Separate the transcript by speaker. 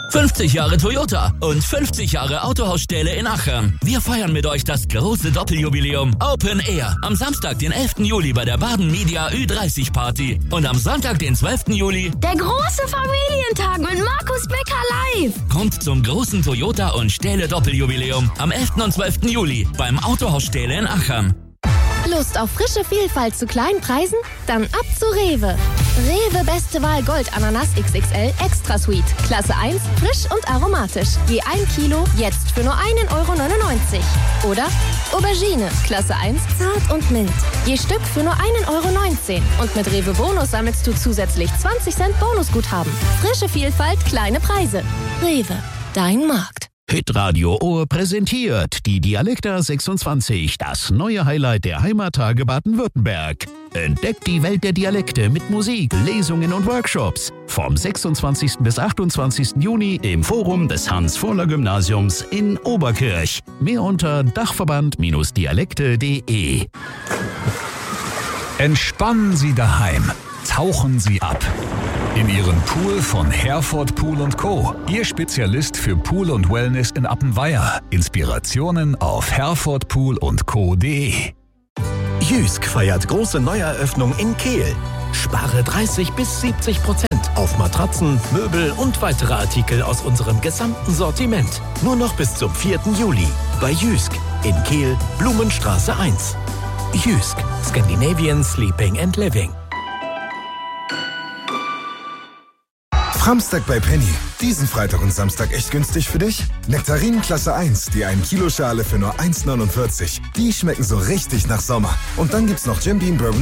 Speaker 1: 50 Jahre Toyota und 50 Jahre Autohausstähle in Achern. Wir feiern mit euch das große Doppeljubiläum Open Air. Am Samstag, den 11. Juli bei der Baden Media Ü30 Party. Und am Sonntag, den 12. Juli...
Speaker 2: der große Familientag mit Markus Becker live.
Speaker 1: Kommt zum großen Toyota und Stähle Doppeljubiläum am 11. und 12. Juli beim Autohausstähle in Achern.
Speaker 2: Lust auf frische Vielfalt zu kleinen Preisen? Dann ab zu Rewe. Rewe Beste Wahl Gold Ananas XXL Extra Sweet. Klasse 1, frisch und aromatisch. Je 1 Kilo, jetzt für nur 1,99 Euro. Oder Aubergine, Klasse 1, zart und mild. Je Stück für nur 1,19 Euro. Und mit Rewe Bonus sammelst du zusätzlich 20 Cent Bonusguthaben. Frische Vielfalt, kleine Preise. Rewe, dein Markt.
Speaker 3: Hitradio Ohr präsentiert die Dialekta 26, das neue Highlight der Heimattage Baden-Württemberg. Entdeckt die Welt der Dialekte mit Musik, Lesungen und Workshops. Vom 26. bis 28. Juni im Forum des Hans-Vorler-Gymnasiums in Oberkirch. Mehr unter dachverband-dialekte.de.
Speaker 4: Entspannen Sie daheim. Tauchen Sie ab. In Ihren Pool von Herford Pool & Co. Ihr Spezialist für Pool und Wellness in Appenweier. Inspirationen auf herfordpoolundco.de.
Speaker 5: Jysk feiert große Neueröffnung in Kehl. Spare 30 bis 70% auf Matratzen, Möbel und weitere Artikel aus unserem gesamten Sortiment. Nur noch bis zum 4. Juli bei Jysk in Kehl, Blumenstraße 1. Jysk, Scandinavian Sleeping and Living.
Speaker 6: Samstag bei Penny. Diesen Freitag und Samstag echt günstig für dich? Nektarinen Klasse 1, die 1 Kilo Schale für nur 1,49. Die schmecken so richtig nach Sommer. Und dann gibt's noch Jim Beam Bourbon